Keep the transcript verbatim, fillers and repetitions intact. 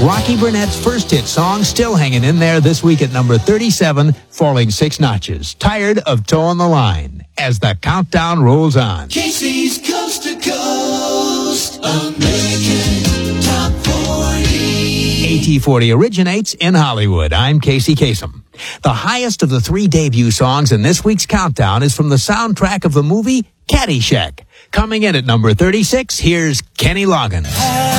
Rocky Burnett's first hit song still hanging in there this week at number thirty-seven, falling six notches. Tired of Towing the Line as the countdown rolls on. Casey's Coast to Coast American Top forty. A T forty originates in Hollywood. I'm Casey Kasem. The highest of the three debut songs in this week's countdown is from the soundtrack of the movie Caddyshack. Coming in at number thirty-six, here's Kenny Loggins.